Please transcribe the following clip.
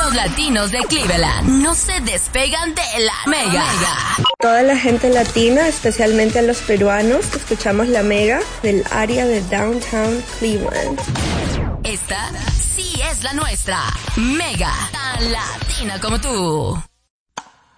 Los latinos de Cleveland no se despegan de la Mega. Toda la gente latina, especialmente los peruanos, escuchamos la Mega del área de Downtown Cleveland. Esta sí es la nuestra. Mega, tan latina como tú.